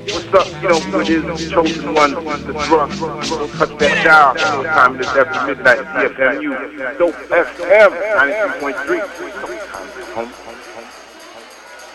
what's up, with his chosen one, the drug. Don't touch that dial. No time it is after midnight, CFMU. Dope FM, 93.3. Home.